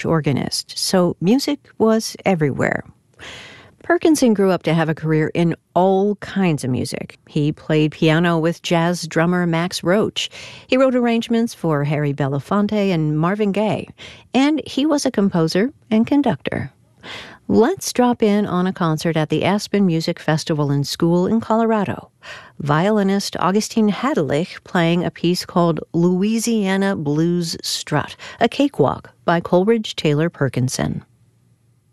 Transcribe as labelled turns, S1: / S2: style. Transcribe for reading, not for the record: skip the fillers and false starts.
S1: church organist, so music was everywhere. Perkinson grew up to have a career in all kinds of music. He played piano with jazz drummer Max Roach. He wrote arrangements for Harry Belafonte and Marvin Gaye. And he was a composer and conductor. Let's drop in on a concert at the Aspen Music Festival and School in Colorado. Violinist Augustine Hadelich playing a piece called Louisiana Blues Strut, a cakewalk by Coleridge Taylor Perkinson.